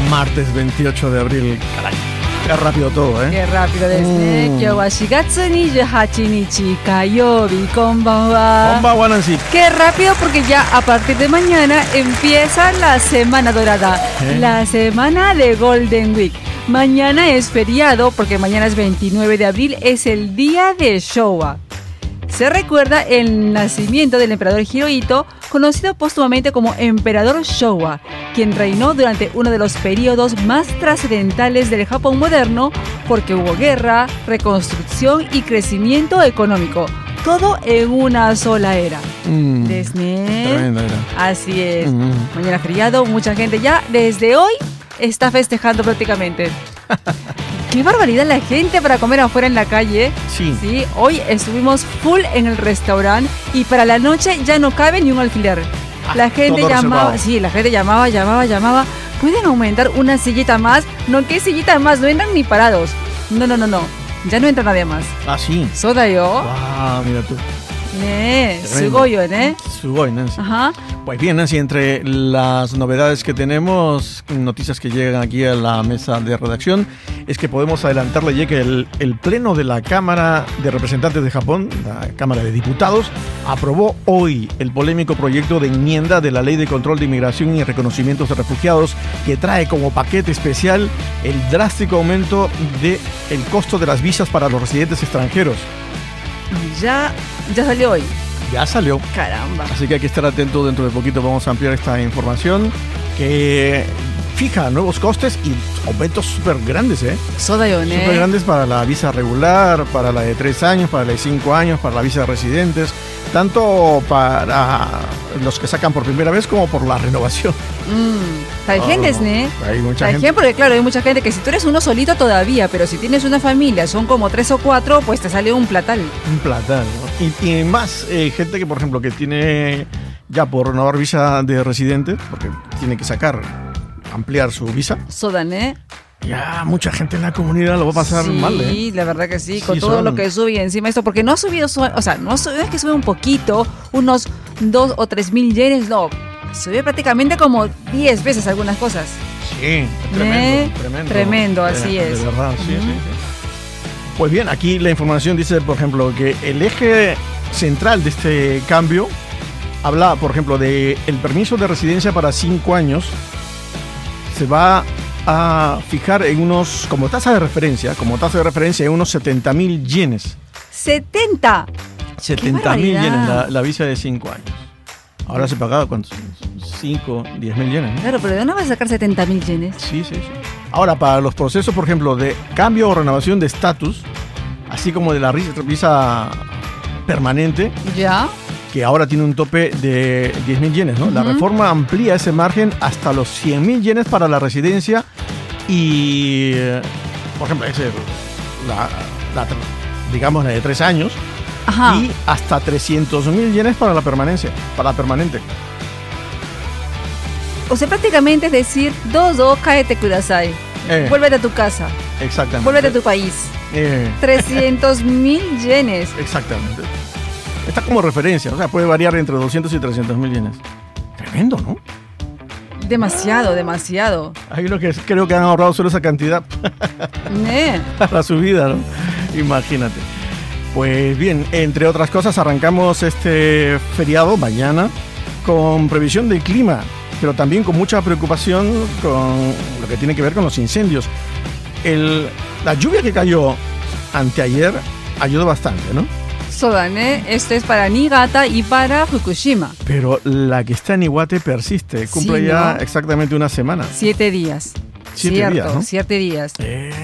Martes 28 de abril. Caray, qué rápido todo, ¿eh? Qué rápido desde. Yo wa 4月28日火曜日こんばんは。 Bomba Nancy. Qué rápido porque ya a partir de mañana empieza la semana dorada, la semana de Golden Week. Mañana es feriado porque mañana es 29 de abril, es el día de Showa. Se recuerda el nacimiento del emperador Hirohito, conocido póstumamente como Emperador Showa, quien reinó durante uno de los periodos más trascendentales del Japón moderno porque hubo guerra, reconstrucción y crecimiento económico. Todo en una sola era. Tremenda era. Así es. Mañana feriado, mucha gente ya desde hoy está festejando prácticamente. ¡Qué barbaridad la gente para comer afuera en la calle! Sí, hoy estuvimos full en el restaurante y para la noche ya no cabe ni un alfiler. La gente llamaba, llamaba. ¿Pueden aumentar una sillita más? No, ¿qué sillita más? No entran ni parados. No. Ya no entra nadie más. Ah, sí. Sodayo. Ah, mira tú. Sugoyo, ¿eh? Sugoi, Nancy. Ajá. Pues bien, Nancy, entre las novedades que tenemos, noticias que llegan aquí a la mesa de redacción, es que podemos adelantarle ya que el Pleno de la Cámara de Representantes de Japón, la Cámara de Diputados, aprobó hoy el polémico proyecto de enmienda de la Ley de Control de Inmigración y Reconocimientos de Refugiados, que trae como paquete especial el drástico aumento del costo de las visas para los residentes extranjeros. Ya salió hoy. Ya salió. Caramba. Así que hay que estar atento, dentro de poquito vamos a ampliar esta información que fija nuevos costes y aumentos súper grandes, ¿eh? Súper grandes para la visa regular, para la de 3 años, para la de 5 años, para la visa de residentes, tanto para los que sacan por primera vez como por la renovación. Hay gente, Hay mucha gente. Porque claro, hay mucha gente que si tú eres uno solito todavía, pero si tienes una familia, son como 3 o 4, pues te sale un platal. Un platal, ¿no? Y más gente que, por ejemplo, que tiene ya por renovar visa de residente, porque tiene que ampliar su visa. Ya mucha gente en la comunidad lo va a pasar mal, ¿eh? Sí, la verdad que sí, con todo lo que sube encima esto, porque no ha subido, no es que sube un poquito, unos 2 o 3 mil yenes, no, sube prácticamente como 10 veces algunas cosas. Sí, tremendo, así es. De verdad, sí. Pues bien, aquí la información dice, por ejemplo, que el eje central de este cambio habla, por ejemplo, de el permiso de residencia para 5 años, se va a fijar en unos, como tasa de referencia en unos 70,000 yenes. ¡70! 70,000 yenes la visa de 5 años. Ahora se pagaba, ¿cuántos? 5, 10,000 yenes, ¿no? Claro, pero ¿de dónde vas a sacar 70,000 yenes? Sí. Ahora, para los procesos, por ejemplo, de cambio o renovación de estatus, así como de la visa permanente, ¿ya? Que ahora tiene un tope de 10,000 yenes, ¿no? La reforma amplía ese margen hasta los 100,000 yenes para la residencia y, por ejemplo, digamos la de 3 años. Ajá. Y hasta 300,000 yenes para la permanente. O sea, prácticamente es decir, kaete kudasai. Vuélvete a tu casa. Exactamente. Vuélvete a tu país. 300,000 yenes. Exactamente. Está como referencia, o sea, puede variar entre 200 y 300,000 yenes. Tremendo, ¿no? Demasiado. Ahí lo que creo que han ahorrado solo esa cantidad. La subida, ¿no? Imagínate. Pues bien, entre otras cosas, arrancamos este feriado mañana con previsión del clima, pero también con mucha preocupación con lo que tiene que ver con los incendios. La lluvia que cayó anteayer ayudó bastante, ¿no? Esto es para Niigata y para Fukushima. Pero la que está en Iwate persiste, cumple ya exactamente una semana. 7 días. 7 días, ¿no? 7 días.